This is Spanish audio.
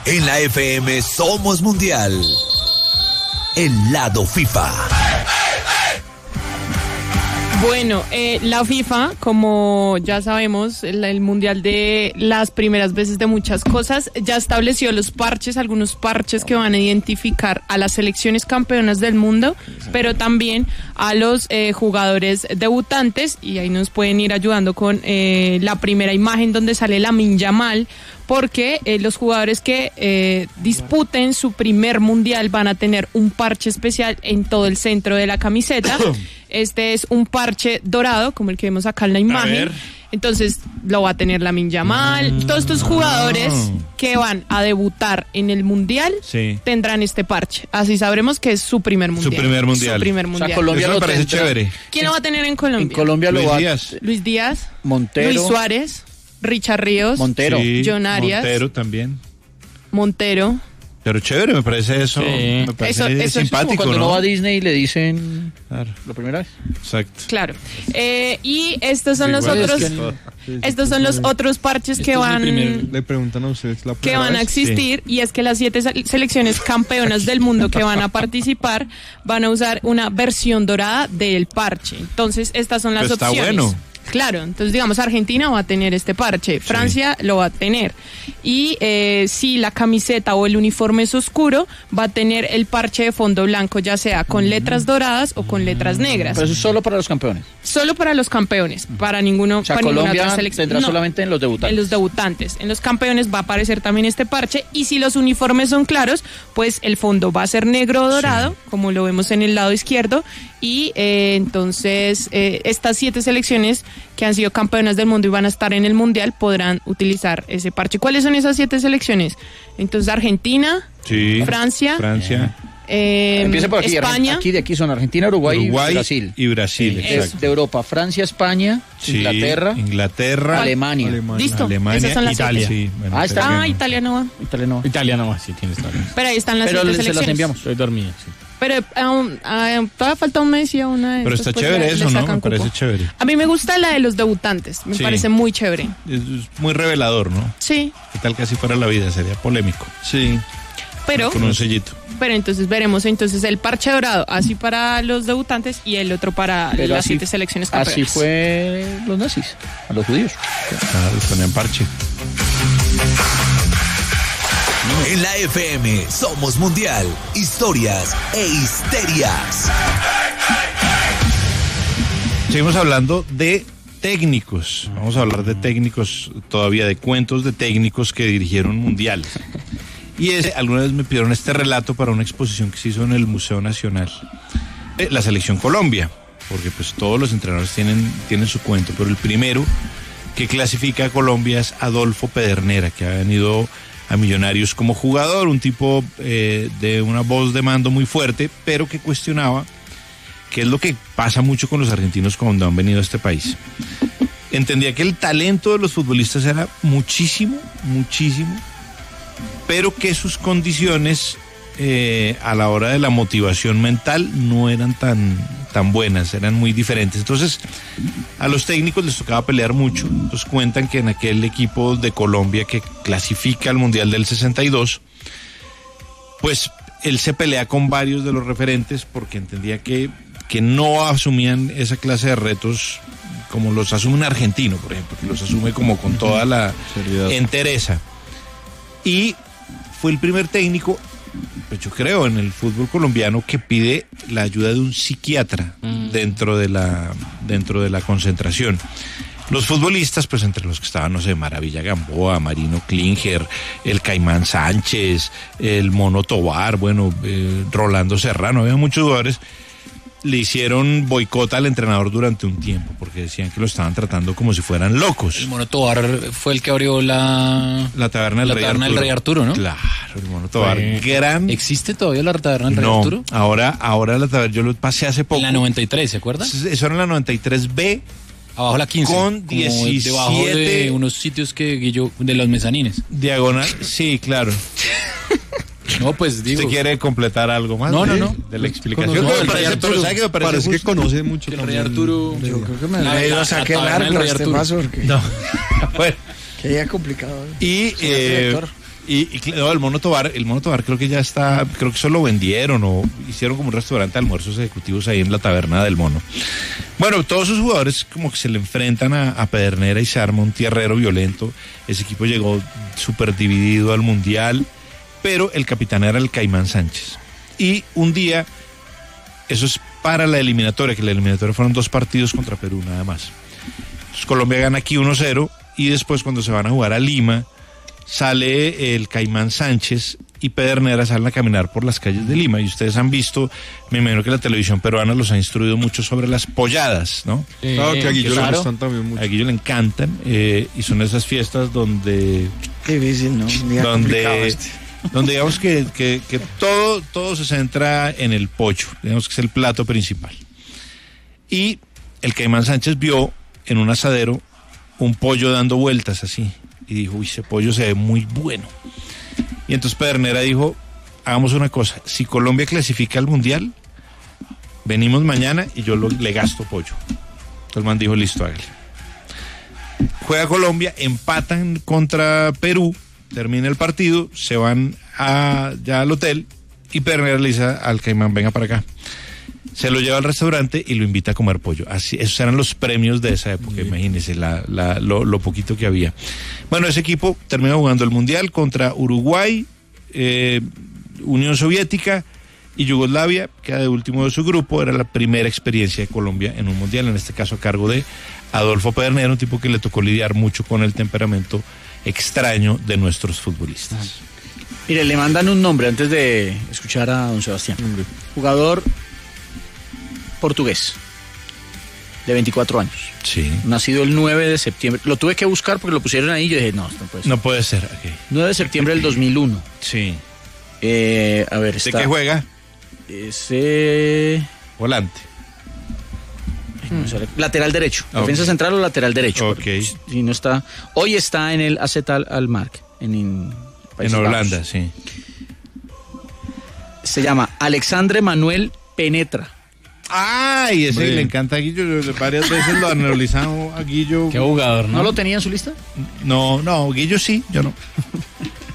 En la FM somos mundial. El lado FIFA. Bueno, la FIFA, como ya sabemos, el mundial de las primeras veces de muchas cosas, ya estableció los parches, algunos parches que van a identificar a las selecciones campeonas del mundo, pero también a los jugadores debutantes, y ahí nos pueden ir ayudando con la primera imagen donde sale Lamine Yamal, porque los jugadores que disputen su primer mundial van a tener un parche especial en todo el centro de la camiseta. Este es un parche dorado, como el que vemos acá en la imagen. Entonces lo va a tener Lamine Yamal. Todos estos jugadores que van a debutar en el mundial tendrán este parche. Así sabremos que es su primer mundial. Su primer mundial. O sea, Colombia eso me parece chévere. ¿Quién lo va a tener en Colombia? En Colombia lo va Luis Díaz, Montero, Luis Suárez, Richard Ríos, Montero, John Arias, Montero también. Montero. Pero chévere, me parece eso. Me parece eso simpático, es como cuando ¿no? uno va a Disney y le dicen Claro. la primera vez. Exacto. Claro. Y estos son los otros. Estos son los otros parches que van. Le preguntan a ustedes la que van a existir, y es que las 7 selecciones campeonas del mundo que van a participar van a usar una versión dorada del parche. Entonces, estas son las Pero está opciones. bueno. Claro, entonces digamos Argentina va a tener este parche, Francia lo va a tener, y si la camiseta o el uniforme es oscuro, va a tener el parche de fondo blanco, ya sea con letras doradas o con letras negras. Pero eso es solo para los campeones. Solo para los campeones, para ninguno, O sea, para ninguna Colombia otra selección. tendrá No, solamente en los debutantes. en los debutantes. En los campeones va a aparecer también este parche, y si los uniformes son claros, pues el fondo va a ser negro o dorado, como lo vemos en el lado izquierdo, y entonces estas 7 selecciones que han sido campeonas del mundo y van a estar en el mundial podrán utilizar ese parche. ¿Cuáles son esas 7 selecciones? Entonces Argentina, Francia, Empieza por aquí, España. de aquí son Argentina, Uruguay y Brasil. Y Brasil, exacto. De Europa, Francia, España, Inglaterra, Alemania. Listo, Alemania, esas son las Italia. 7. Sí, bueno, Italia no va. Italia no. Sí, tienes razón. Pero ahí están las 7 Pero selecciones. se las enviamos. Estoy dormido, sí. Pero todavía falta un mes y a una de Pero estas, está pues, chévere le eso, ¿no? sacan Me parece cupo. chévere. A mí me gusta la de los debutantes, me parece muy chévere. Es muy revelador, ¿no? Sí. ¿Qué tal que así fuera la vida? Sería polémico. Sí. Pero Con un sellito. entonces veremos el parche dorado, así para los debutantes y el otro para Pero las así- 7 selecciones campeonas. Así fue los nazis, a los judíos. Claro, les ponían parche. En la FM somos mundial. Historias e histerias. Seguimos hablando de técnicos. Vamos a hablar de técnicos todavía, de cuentos de técnicos que dirigieron mundiales. Y alguna vez me pidieron este relato para una exposición que se hizo en el Museo Nacional. La Selección Colombia, porque pues todos los entrenadores tienen su cuento, pero el primero que clasifica a Colombia es Adolfo Pedernera, que ha venido a Millonarios como jugador, un tipo de una voz de mando muy fuerte, pero que cuestionaba qué es lo que pasa mucho con los argentinos cuando han venido a este país. Entendía que el talento de los futbolistas era muchísimo, pero que sus condiciones a la hora de la motivación mental no eran tan buenas, eran muy diferentes. Entonces, a los técnicos les tocaba pelear mucho. Nos cuentan que en aquel equipo de Colombia que clasifica al Mundial del 62, pues él se pelea con varios de los referentes porque entendía que no asumían esa clase de retos como los asume un argentino, por ejemplo, que los asume como con toda la entereza. Y fue el primer técnico, pues yo creo, en el fútbol colombiano que pide la ayuda de un psiquiatra dentro de la concentración. Los futbolistas, pues entre los que estaban, no sé, Maravilla Gamboa, Marino Klinger, el Caimán Sánchez, el Mono Tobar, Rolando Serrano, había muchos jugadores, le hicieron boicot al entrenador durante un tiempo porque decían que lo estaban tratando como si fueran locos. El Mono Tobar fue el que abrió la taberna del Rey Arturo, ¿no? Claro, el Mono Tobar, gran... ¿Existe todavía la taberna del Rey Arturo? Ahora la taberna, yo lo pasé hace poco. En la 93, ¿se acuerda? Eso era en la 93B. Abajo la 15. Con 17. Debajo de unos sitios de los mezanines. Diagonal, sí, claro. No, pues digo. ¿Usted quiere completar algo más? No. De la explicación. Parece que conoce mucho. El Rey Arturo. Yo creo que me la he ido a sacar largo este paso porque Bueno. qué complicado. Y el Mono Tobar creo que ya está, creo que eso lo vendieron o hicieron como un restaurante de almuerzos ejecutivos ahí en la taberna del Mono. Bueno, todos esos jugadores como que se le enfrentan a Pedernera y se arma un tierrero violento. Ese equipo llegó súper dividido al Mundial, pero el capitán era el Caimán Sánchez. Y un día, eso es para la eliminatoria, que la eliminatoria fueron 2 partidos contra Perú nada más. Entonces Colombia gana aquí 1-0 y después cuando se van a jugar a Lima, sale el Caimán Sánchez y Pedernera salen a caminar por las calles de Lima. Y ustedes han visto, me imagino que la televisión peruana los ha instruido mucho sobre las polladas, ¿no? Claro, que a Guillo le gustan también mucho. A Guillo le encantan, y son esas fiestas donde... Qué difícil, ¿no? Donde digamos que todo se centra en el pollo, digamos que es el plato principal. Y el Caimán Sánchez vio en un asadero un pollo dando vueltas así. Y dijo, uy, ese pollo se ve muy bueno. Y entonces Pedernera dijo, hagamos una cosa, si Colombia clasifica al Mundial, venimos mañana y yo le gasto pollo. Entonces el man dijo, listo, hágale. Juega Colombia, empatan contra Perú, termina el partido, se van ya al hotel y Pedernera le dice al Caimán, venga para acá. Se lo lleva al restaurante y lo invita a comer pollo. Así, esos eran los premios de esa época, imagínense lo poquito que había. Bueno, ese equipo termina jugando el Mundial contra Uruguay, Unión Soviética y Yugoslavia, queda de último de su grupo. Era la primera experiencia de Colombia en un Mundial, en este caso a cargo de Adolfo Pedernera, un tipo que le tocó lidiar mucho con el temperamento extraño de nuestros futbolistas. Mire, le mandan un nombre antes de escuchar a don Sebastián. Jugador portugués, de 24 años. Sí. Nacido el 9 de septiembre. Lo tuve que buscar porque lo pusieron ahí y yo dije, no puede ser. No puede ser. Okay. 9 de septiembre del 2001. Sí. A ver, ¿de qué juega? Volante. Lateral derecho. Okay. Defensa central o lateral derecho. Ok. Si no está, hoy está en el AZ Alkmaar, en Holanda, Bajos. sí. Se llama Alexandre Manuel Penetra. Ay, ese le encanta a Guillo. Varias veces lo analizamos a Guillo. Qué jugador, ¿no? ¿No lo tenía en su lista? No, Guillo sí, yo no.